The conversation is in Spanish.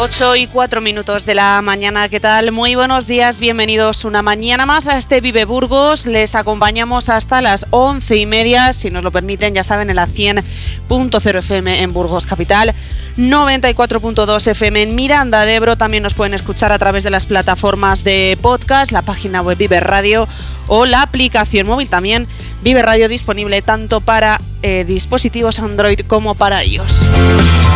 8:04 de la mañana, ¿qué tal? Muy buenos días, bienvenidos una mañana más a este Vive Burgos. Les acompañamos hasta las 11:30, si nos lo permiten, ya saben, en la 100.0 FM en Burgos Capital, 94.2 FM en Miranda de Ebro. También nos pueden escuchar a través de las plataformas de podcast, la página web Vive Radio o la aplicación móvil también Vive Radio, disponible tanto para dispositivos Android como para iOS.